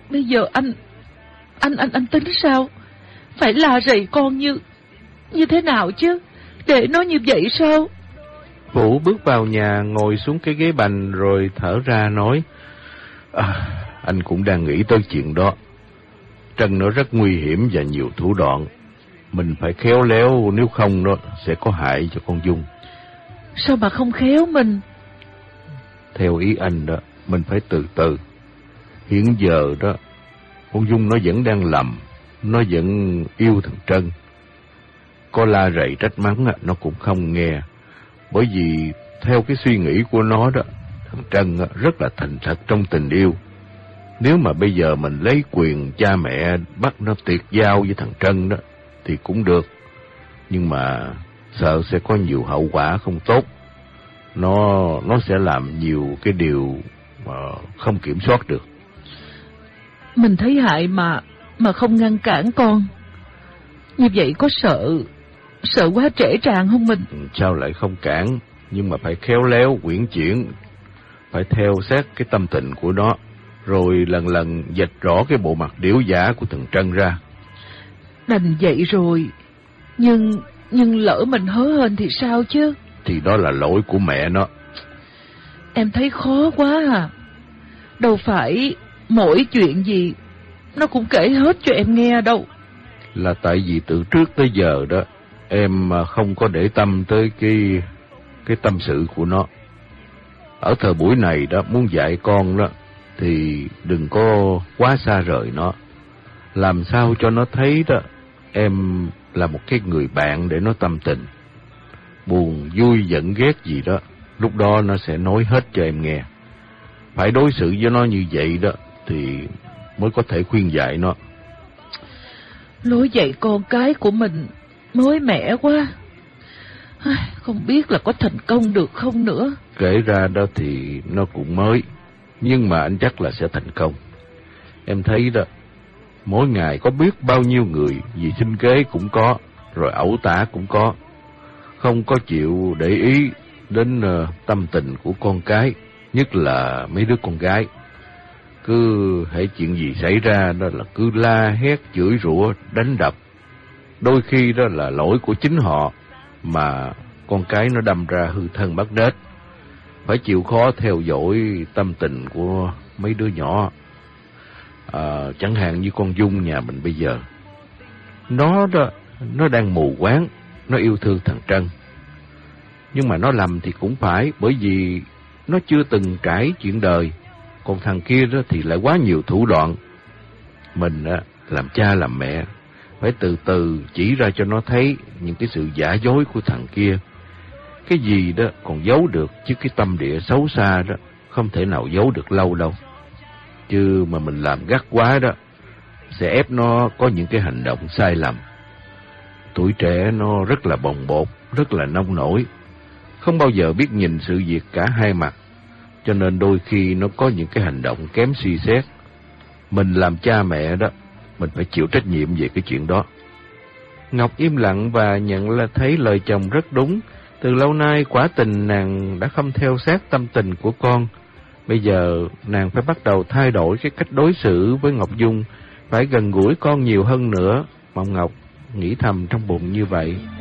Bây giờ anh tính sao? Phải la rầy con như thế nào chứ? Để nó như vậy sao? Vũ bước vào nhà, ngồi xuống cái ghế bành rồi thở ra nói: anh cũng đang nghĩ tới chuyện đó. Trân nó rất nguy hiểm và nhiều thủ đoạn. Mình phải khéo léo, nếu không nó sẽ có hại cho con Dung. Sao mà không khéo mình? Theo ý anh đó, mình phải từ từ. Hiện giờ đó, con Dung nó vẫn đang lầm, nó vẫn yêu thằng Trân. Có la rầy trách mắng nó cũng không nghe. Bởi vì theo cái suy nghĩ của nó đó, thằng Trân rất là thành thật trong tình yêu. Nếu mà bây giờ mình lấy quyền cha mẹ bắt nó tuyệt giao với thằng Trân đó thì cũng được. Nhưng mà sợ sẽ có nhiều hậu quả không tốt. Nó sẽ làm nhiều cái điều mà không kiểm soát được. Mình thấy hại mà không ngăn cản con. Như vậy có sợ quá trễ tràn không mình? Sao lại không cản? Nhưng mà phải khéo léo, uyển chuyển. Phải theo sát cái tâm tình của nó, rồi lần lần vạch rõ cái bộ mặt điểu giả của thằng Trân ra. Đành vậy rồi. Nhưng lỡ mình hớ hênh thì sao chứ? Thì đó là lỗi của mẹ nó. Em thấy khó quá à. Đâu phải mỗi chuyện gì nó cũng kể hết cho em nghe đâu. Là tại vì từ trước tới giờ đó em không có để tâm tới cái tâm sự của nó. Ở thời buổi này đó, muốn dạy con đó thì đừng có quá xa rời nó. Làm sao cho nó thấy đó em là một cái người bạn để nó tâm tình. Buồn, vui, giận, ghét gì đó, lúc đó nó sẽ nói hết cho em nghe. Phải đối xử với nó như vậy đó thì mới có thể khuyên dạy nó. Lối dạy con cái của mình mới mẻ quá. Không biết là có thành công được không nữa. Kể ra đó thì nó cũng mới, nhưng mà anh chắc là sẽ thành công. Em thấy đó, mỗi ngày có biết bao nhiêu người vì sinh kế cũng có, rồi ẩu tả cũng có, không có chịu để ý đến tâm tình của con cái, nhất là mấy đứa con gái. Cứ hễ chuyện gì xảy ra đó là cứ la hét, chửi rủa, đánh đập. Đôi khi đó là lỗi của chính họ, mà con cái nó đâm ra hư thân bắt đết. Phải chịu khó theo dõi tâm tình của mấy đứa nhỏ. Chẳng hạn như con Dung nhà mình bây giờ. Nó đang mù quáng, nó yêu thương thằng Trân. Nhưng mà nó lầm thì cũng phải, bởi vì nó chưa từng trải chuyện đời. Còn thằng kia đó thì lại quá nhiều thủ đoạn. Mình làm cha làm mẹ phải từ từ chỉ ra cho nó thấy những cái sự giả dối của thằng kia. Cái gì đó còn giấu được, chứ cái tâm địa xấu xa đó không thể nào giấu được lâu đâu. Chứ mà mình làm gắt quá đó sẽ ép nó có những cái hành động sai lầm. Tuổi trẻ nó rất là bồng bột, rất là nông nổi, không bao giờ biết nhìn sự việc cả hai mặt, cho nên đôi khi nó có những cái hành động kém suy xét. Mình làm cha mẹ đó, mình phải chịu trách nhiệm về cái chuyện đó. Ngọc im lặng và nhận là thấy lời chồng rất đúng. Từ lâu nay quả tình nàng đã không theo sát tâm tình của con. Bây giờ nàng phải bắt đầu thay đổi cái cách đối xử với Ngọc Dung, phải gần gũi con nhiều hơn nữa. Mộng Ngọc nghĩ thầm trong bụng như vậy.